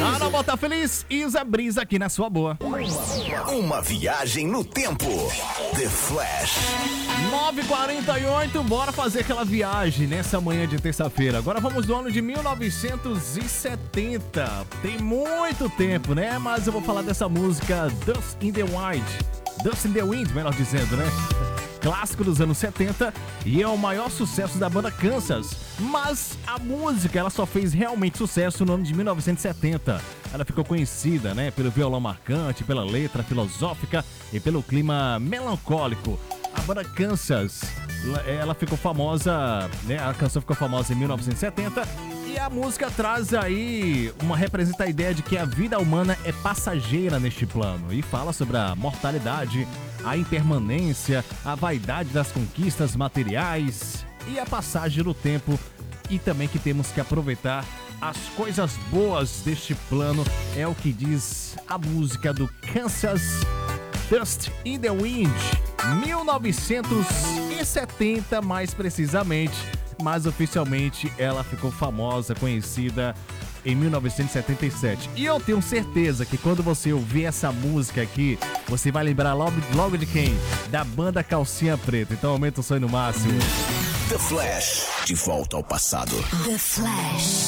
Ana Bota Feliz e Isa Brisa aqui na sua boa. Uma viagem no tempo. The Flash. 9h48, bora fazer aquela viagem nessa manhã de terça-feira. Agora vamos do ano de 1970. Tem muito tempo, né? Mas eu vou falar dessa música Dust in the Wind. Dust in the Wind, melhor dizendo, né? Clássico dos anos 70 e é o maior sucesso da banda Kansas. Mas a música ela só fez realmente sucesso no ano de 1970. Ela ficou conhecida, né, pelo violão marcante, pela letra filosófica e pelo clima melancólico. A banda Kansas, ela ficou famosa, né? A canção ficou famosa em 1970 e a música traz aí representa a ideia de que a vida humana é passageira neste plano e fala sobre a mortalidade, a impermanência, a vaidade das conquistas materiais e a passagem do tempo e também que temos que aproveitar as coisas boas deste plano, é o que diz a música do Kansas, Dust in the Wind, 1970 mais precisamente, mas oficialmente ela ficou famosa, conhecida em 1977. E eu tenho certeza que quando você ouvir essa música aqui, você vai lembrar logo de quem? Da banda Calcinha Preta. Então aumenta o som no máximo. The Flash. De volta ao passado. The Flash.